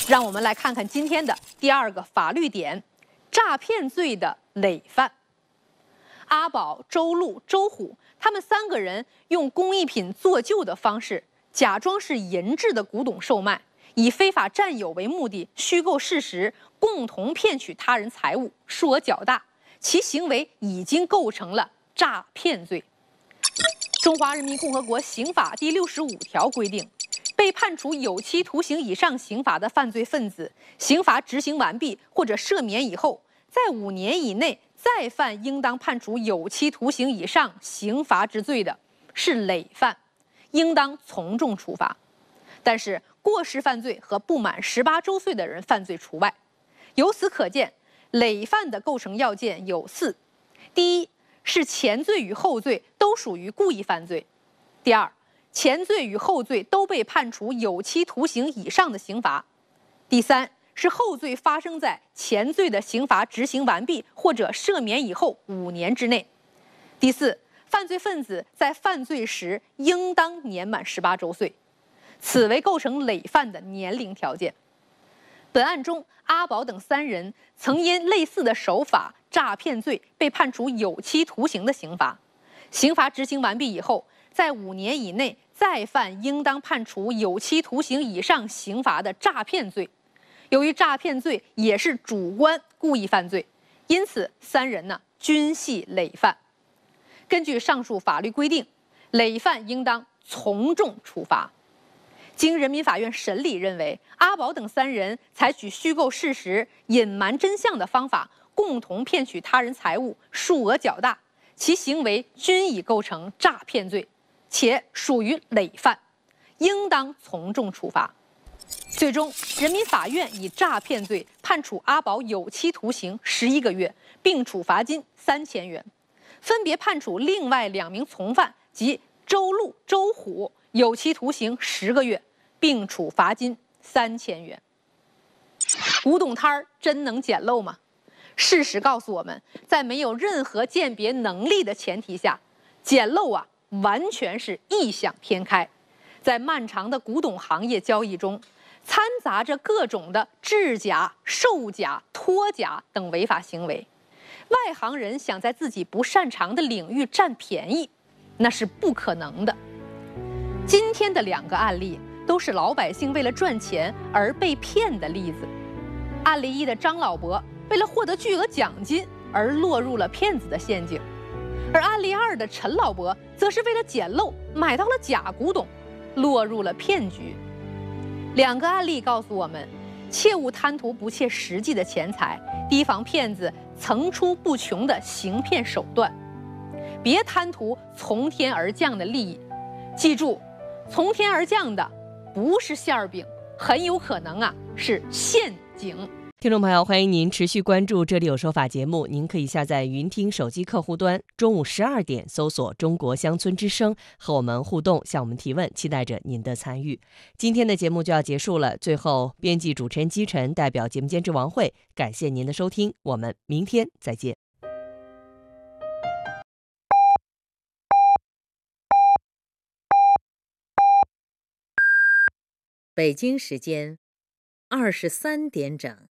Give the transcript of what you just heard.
让我们来看看今天的第二个法律点：诈骗罪的累犯。阿宝、周路、周虎他们3个人用工艺品做旧的方式，假装是银质的古董售卖，以非法占有为目的，虚构事实，共同骗取他人财物，数额较大，其行为已经构成了诈骗罪。中华人民共和国刑法第65条规定，被判处有期徒刑以上刑罚的犯罪分子，刑罚执行完毕或者赦免以后，在5年以内再犯应当判处有期徒刑以上刑罚之罪的，是累犯，应当从重处罚。但是过失犯罪和不满18周岁的人犯罪除外。由此可见，累犯的构成要件有4：第一，是前罪与后罪都属于故意犯罪；第二，前罪与后罪都被判处有期徒刑以上的刑罚；第三，是后罪发生在前罪的刑罚执行完毕或者赦免以后5年之内；第四，犯罪分子在犯罪时应当年满18周岁。此为构成累犯的年龄条件。本案中，阿宝等3人曾因类似的手法诈骗罪被判处有期徒刑的刑罚，刑罚执行完毕以后，在5年以内再犯应当判处有期徒刑以上刑罚的诈骗罪。由于诈骗罪也是主观故意犯罪，因此3人均系累犯。根据上述法律规定，累犯应当从重处罚。经人民法院审理认为，阿宝等3人采取虚构事实、隐瞒真相的方法，共同骗取他人财物，数额较大，其行为均已构成诈骗罪，且属于累犯，应当从重处罚。最终，人民法院以诈骗罪判处阿宝有期徒刑11个月，并处罚金3000元，分别判处另外2名从犯即周路、周虎有期徒刑10个月，并处罚金3000元。古董摊儿真能捡漏吗？事实告诉我们，在没有任何鉴别能力的前提下，捡漏完全是异想天开。在漫长的古董行业交易中，掺杂着各种的制假、售假、托假等违法行为。外行人想在自己不擅长的领域占便宜，那是不可能的。今天的2个案例都是老百姓为了赚钱而被骗的例子。案例1的张老伯为了获得巨额奖金而落入了骗子的陷阱，而案例2的陈老伯则是为了捡漏买到了假古董，落入了骗局。2个案例告诉我们，切勿贪图不切实际的钱财，提防骗子层出不穷的行骗手段。别贪图从天而降的利益，记住，从天而降的不是馅儿饼，很有可能是陷阱。 听众朋友，欢迎您持续关注这里有说法节目，您可以下载云听手机客户端，中午12点搜索中国乡村之声，和我们互动，向我们提问，期待着您的参与。今天的节目就要结束了，最后编辑主持人姬晨代表节目监制王慧，感谢您的收听，我们明天再见。 北京时间23点整。